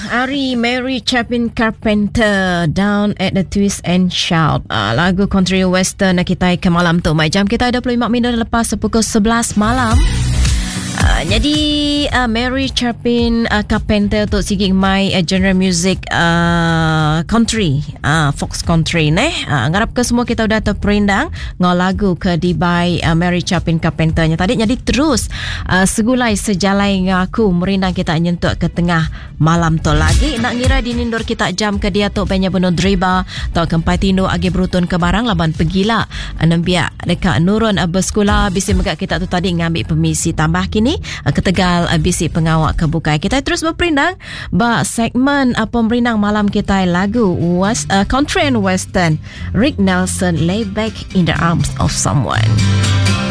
Ari Mary Chapin Carpenter Down at the Twist and Shout. Lagu country western kita ke malam tu. Jam kita 25 minit lepas pukul 11 malam. Jadi Mary Chapin Carpenter untuk sigi mai genre music country, Fox country ngarap ke semua kita udah terperindang ngau lagu ke dibai Mary Chapin Carpenter nya tadi. Jadi terus segulai sejalai ngaku merindang kita nyentuk ke tengah malam tu lagi. Nak ngira dinindur kita jam ke dia tu banyak bunuh driba tau kempai tindo agi berutun ke barang laban pegila nembiak dekat nurun bersekolah bisi megak kita tu tadi ngambil permisi tambah kini ketegal bisi pengawak kebukai. Kita terus berperindang ba segmen pemerindang malam kita lagu country and western Rick Nelson Lay Back in the Arms of Someone.